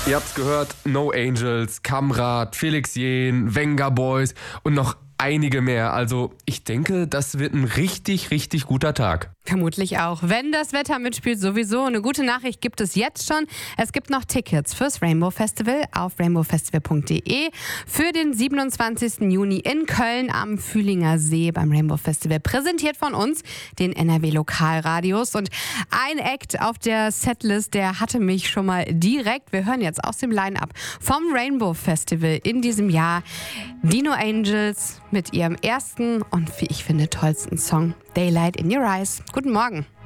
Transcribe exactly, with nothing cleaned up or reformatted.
Ihr habt's gehört, No Angels, Kamrat, Felix Jähn, Venga Boys und noch einige mehr. Also ich denke, das wird ein richtig, richtig guter Tag. Vermutlich auch. Wenn das Wetter mitspielt, sowieso. Eine gute Nachricht gibt es jetzt schon. Es gibt noch Tickets fürs Rainbow Festival auf rainbow festival punkt de für den siebenundzwanzigsten Juni in Köln am Fühlinger See beim Rainbow Festival. Präsentiert von uns, den N R W Lokalradios. Und ein Act auf der Setlist, der hatte mich schon mal direkt. Wir hören jetzt aus dem Line-Up vom Rainbow Festival in diesem Jahr die No Angels mit ihrem ersten und, wie ich finde, tollsten Song Daylight in Your Eyes. Guten Morgen.